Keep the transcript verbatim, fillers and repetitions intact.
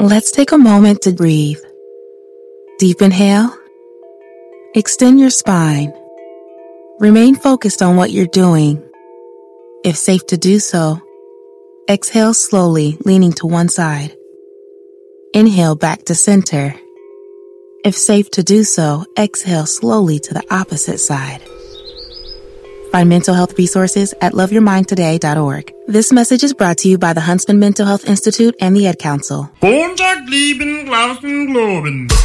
Let's take a moment to breathe. Deep inhale. Extend your spine. Remain focused on what you're doing. If safe to do so, exhale slowly, leaning to one side. Inhale back to center. If safe to do so, exhale slowly to the opposite side. Find mental health resources at love your mind today dot org. This message is brought to you by the Huntsman Mental Health Institute and the Ad Council.